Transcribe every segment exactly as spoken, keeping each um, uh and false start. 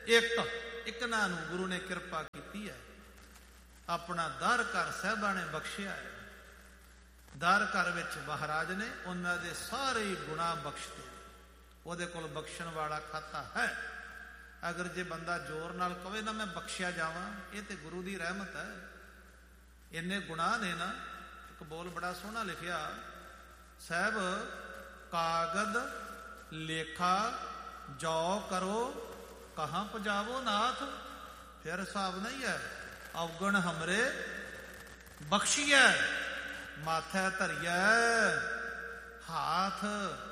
ਇੱਕ ਇਕਨਾਂ ਨੂੰ ਗੁਰੂ ਨੇ ਕਿਰਪਾ ਕੀਤੀ ਹੈ, ਆਪਣਾ ਦਰ ਘਰ ਸਾਹਿਬਾਂ ਨੇ ਬਖਸ਼ਿਆ ਹੈ। ਦਰ ਘਰ ਵਿੱਚ ਮਹਾਰਾਜ ਨੇ ਉਹਨਾਂ ਦੇ ਸਾਰੇ ਹੀ ਗੁਨਾਹ ਬਖਸ਼ਦੇ। ਉਹਦੇ ਕੋਲ ਬਖਸ਼ਣ ਵਾਲਾ ਖਾਤਾ ਹੈ। ਅਗਰ ਜੇ ਬੰਦਾ ਜ਼ੋਰ ਨਾਲ ਕਵੇ ਨਾ ਮੈਂ ਬਖਸ਼ਿਆ ਜਾਵਾਂ, ਇਹ ਤੇ ਗੁਰੂ ਦੀ ਰਹਿਮਤ ਹੈ। ਇੰਨੇ ਗੁਨਾਹ ਨੇ ਨਾ। ਇੱਕ ਬੋਲ ਬੜਾ ਸੋਹਣਾ ਲਿਖਿਆ ਸਾਹਿਬ, ਕਾਗਦ ਲੇਖਾ ਜੋ ਕਰੋ ਕਹਾਂ ਪਜਾਵੋ ਨਾਥ। ਫਿਰ ਹਿਸਾਬ ਨਹੀਂ ਹੈ। ਅਵਗਣ ਹਮਰੇ ਬਖਸ਼ੀਐ ਮਾਥੈ ਧਰੀਐ ਹਾਥ।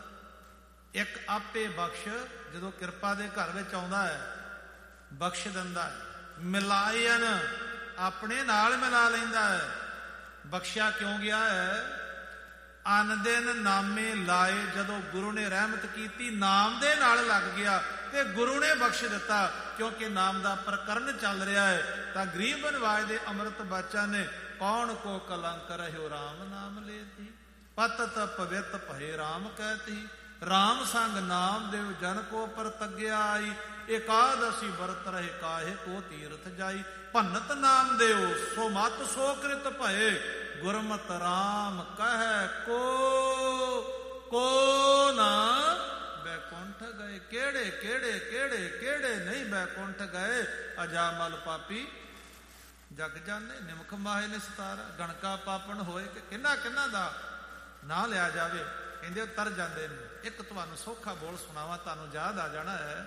ਇੱਕ ਆਪੇ ਬਖਸ਼, ਜਦੋਂ ਕਿਰਪਾ ਦੇ ਘਰ ਵਿੱਚ ਆਉਂਦਾ ਹੈ ਬਖਸ਼ ਦਿੰਦਾ ਹੈ। ਮਿਲਾਇਨ ਆਪਣੇ ਨਾਲ ਮਿਲਾ ਲੈਂਦਾ ਹੈ। ਬਖਸ਼ਿਆ ਕਿਉਂ ਗਿਆ ਹੈ? ਅਨ ਦਿਨ ਨਾਮੇ ਲਾਏ, ਜਦੋਂ ਗੁਰੂ ਨੇ ਰਹਿਮਤ ਕੀਤੀ ਨਾਮ ਦੇ ਨਾਲ ਲੱਗ ਗਿਆ ਤੇ ਗੁਰੂ ਨੇ ਬਖਸ਼ ਦਿੱਤਾ। ਕਿਉਂਕਿ ਨਾਮ ਦਾ ਪ੍ਰਕਰਨ ਚੱਲ ਰਿਹਾ ਹੈ। ਤਾਂ ਗਰੀਬ ਨਿਵਾਜ ਦੇ ਅੰਮ੍ਰਿਤ ਬਾਚਾ ਨੇ ਕੌਣ ਕੋ ਕਲੰਕ ਰਹਿਓ ਰਾਮ ਨਾਮ ਲੇਤੀ, ਪਤਤ ਪਵਿੱਤ ਭਏ ਰਾਮ ਕਹਿਤੀ। ਰਾਮ ਸੰਗ ਨਾਮ ਦੇਵ ਜਨ ਕੋ ਪ੍ਰਤੱਗਿਆ ਆਈ, ਇਕਾਦਸ਼ੀ ਵਰਤ ਰਹੇ ਕਾਹੇ ਕੋ ਤੀਰਥ ਜਾਈ। ਭੰਨਤ ਨਾਮ ਦੇਵ ਸੋ ਮਤ ਸੋ ਕ੍ਰਿਤ ਭਏ, ਗੁਰਮਤ ਰਾਮ ਕਹਿ ਕੋ ਕੋ ਨਾ ਬੈਕੁੰਠ ਗਏ। ਕਿਹੜੇ ਕਿਹੜੇ ਕਿਹੜੇ ਕਿਹੜੇ ਨਹੀਂ ਬੈਕੁੰਠ ਗਏ। ਅਜਾਮਲ ਪਾਪੀ ਜਗ ਜਾਣੇ, ਨਿਮਖ ਮਾਹੇ ਨੇ ਸਤਾਰਾ। ਗਣਕਾ ਪਾਪਣ ਹੋਏ ਕਿ ਕਿੰਨਾ ਕਿੰਨਾ ਦਾ ਨਾਂ ਲਿਆ ਜਾਵੇ, ਕਹਿੰਦੇ ਉਤਰ ਜਾਂਦੇ ਨੇ। ਇੱਕ ਤੁਹਾਨੂੰ ਸੌਖਾ ਬੋਲ ਸੁਣਾਵਾਂ, ਤੁਹਾਨੂੰ ਯਾਦ ਆ ਜਾਣਾ ਹੈ।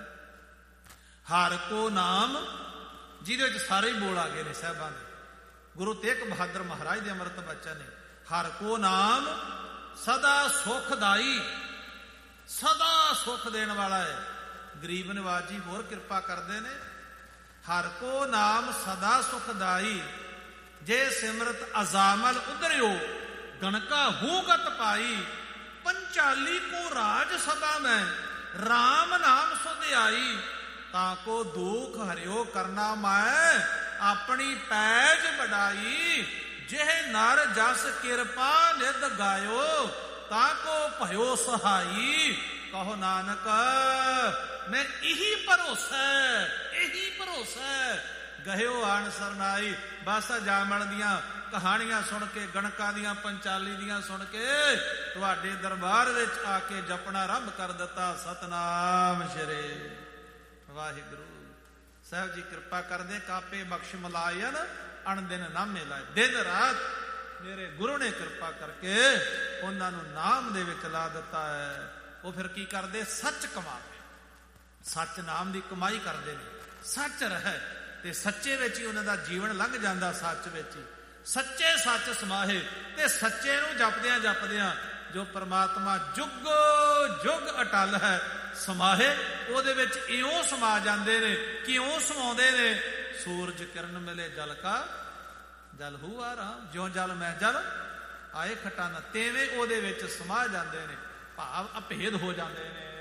ਹਰ ਕੋ ਨਾਮ, ਜਿਹਦੇ ਵਿੱਚ ਸਾਰੇ ਹੀ ਬੋਲ ਆ ਗਏ ਨੇ ਸਾਹਿਬਾਂ ਦੇ। ਗੁਰੂ ਤੇਗ ਬਹਾਦਰ ਮਹਾਰਾਜ ਦੇ ਅੰਮ੍ਰਿਤ ਬਚਨ ਨੇ। ਹਰ ਕੋ ਨਾਮ ਸਦਾ ਸੁਖਦਾਈ, ਸਦਾ ਸੁਖ ਦੇਣ ਵਾਲਾ ਹੈ। ਗਰੀਬ ਨਿਵਾਜ ਜੀ ਹੋਰ ਕਿਰਪਾ ਕਰਦੇ ਨੇ। ਹਰ ਕੋ ਨਾਮ ਸਦਾ ਸੁਖਦਾਈ, ਜੇ ਸਿਮਰਤ ਅਜ਼ਾਮਲ ਉਧਰਿਓ ਗਣਕਾ ਹੂਗਤ ਪਾਈ। ਪੰਚਾਲੀ ਕੋ ਰਾਜ ਸਦਾ ਮੈਂ, ਰਾਮ ਨਾਮ ਸੁਧਿਆਈ। ਤਾਂ ਕੋ ਦੁਖ ਹਰਿਓ ਕਰਨਾ ਮੈਂ, ਆਪਣੀ ਪੈਜ ਵਡਾਈ। ਜਿਹੇ ਨਰ ਜਸ ਕਿਰਪਾ ਨਿਧ ਗਾਇਓ, ਤਾਂ ਕੋ ਭਇਓ ਸਹਾਈ। ਕਹੋ ਨਾਨਕ ਮੈਂ ਇਹੀ ਭਰੋਸਾ, ਇਹੀ ਭਰੋਸਾ। ਗਹਿਓ ਆਣ ਸਰਨਾਈ। ਬਸ ਜਾਮਣ ਦੀਆਂ ਕਹਾਣੀਆਂ ਸੁਣ ਕੇ, ਗਣਕਾਂ ਦੀਆਂ, ਪੰਚਾਲੀ ਦੀਆਂ ਸੁਣ ਕੇ ਤੁਹਾਡੇ ਦਰਬਾਰ ਵਿੱਚ ਆ ਕੇ ਜਪਣਾ ਆਰੰਭ ਕਰ ਦਿੱਤਾ। ਸਤਨਾਮ ਸ਼੍ਰੀ ਵਾਹਿਗੁਰੂ। ਸਾਹਿਬ ਜੀ ਕਿਰਪਾ ਕਰਦੇ, ਕਾਪੇ ਬਖਸ਼ ਮਲਾਇਨ ਅਣ ਦਿਨ ਨਾਮੇ ਲਾਏ। ਦਿਨ ਰਾਤ ਮੇਰੇ ਗੁਰੂ ਨੇ ਕਿਰਪਾ ਕਰਕੇ ਉਹਨਾਂ ਨੂੰ ਨਾਮ ਦੇ ਵਿੱਚ ਲਾ ਦਿੱਤਾ ਹੈ। ਉਹ ਫਿਰ ਕੀ ਕਰਦੇ? ਸੱਚ ਕਮਾਵੇ, ਸੱਚ ਨਾਮ ਦੀ ਕਮਾਈ ਕਰਦੇ ਨੇ। ਸੱਚ ਰਹੇ ਤੇ ਸੱਚੇ ਵਿੱਚ ਹੀ ਉਹਨਾਂ ਦਾ ਜੀਵਨ ਲੰਘ ਜਾਂਦਾ। ਸੱਚ ਵਿੱਚ ਹੀ ਸੱਚੇ ਸੱਚ ਸਮਾਹੇ, ਤੇ ਸੱਚੇ ਨੂੰ ਜਪਦਿਆਂ ਜਪਦਿਆਂ ਜੋ ਪਰਮਾਤਮਾ ਜੁਗ ਜੁਗ ਅਟਲ ਹੈ ਸਮਾਹੇ, ਉਹਦੇ ਵਿੱਚ ਇਉਂ ਸਮਾ ਜਾਂਦੇ ਨੇ। ਕਿਉਂ ਸਮਾਉਂਦੇ ਨੇ? ਸੂਰਜ ਕਿਰਨ ਮਿਲੇ ਜਲ ਕਾ ਜਲ ਹੂਆ ਰਾਮ। ਜਿਉਂ ਜਲ ਮੈਂ ਜਲ ਆਏ ਖਟਾਨਾ, ਤੇਵੇਂ ਉਹਦੇ ਵਿੱਚ ਸਮਾ ਜਾਂਦੇ ਨੇ। ਭਾਵ ਅਭੇਦ ਹੋ ਜਾਂਦੇ ਨੇ।